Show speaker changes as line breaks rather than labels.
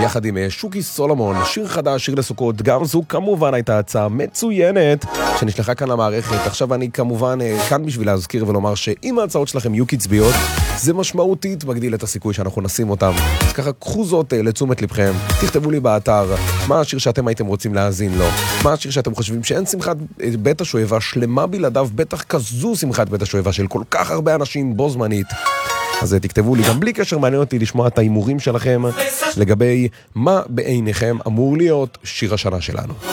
יחד עם שוקי סולומון, שיר חדש, שיר לסוכות, גם זו כמובן הייתה הצעה מצוינת שנשלחה כאן למערכת. עכשיו אני כמובן כאן בשביל להזכיר ולומר שאם ההצעות שלכם יהיו קצביות, זה משמעותית מגדיל את הסיכוי שאנחנו נשים אותם. אז ככה קחו זאת לתשומת לבכם, תכתבו לי באתר מה השיר שאתם הייתם רוצים להאזין לו, מה השיר שאתם חושבים שאין שמחת בית השואבה שלמה בלעדיו, בטח כזו שמחת בית השואבה של כל כך הרבה אנשים בו זמנית. אז תכתבו לי, גם בלי קשר מעניין אותי לשמוע את האימורים שלכם לגבי מה בעיניכם אמור להיות שיר השנה שלנו.